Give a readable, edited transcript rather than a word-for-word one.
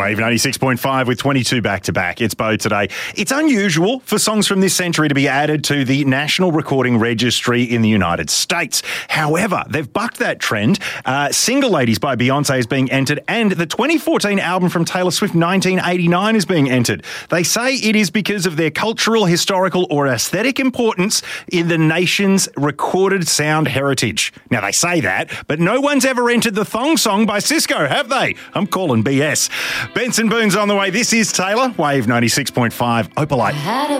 Wave 96.5 with 22 back-to-back. It's Bo today. It's unusual for songs from this century to be added to the National Recording Registry in the United States. However, they've bucked that trend. Single Ladies by Beyonce is being entered, and the 2014 album from Taylor Swift, 1989, is being entered. They say it is because of their cultural, historical, or aesthetic importance in the nation's recorded sound heritage. Now, they say that, but no one's ever entered the Thong Song by Cisco, have they? I'm calling BS. Benson Boone's on the way. This is Taylor, Wave 96.5, Opalite.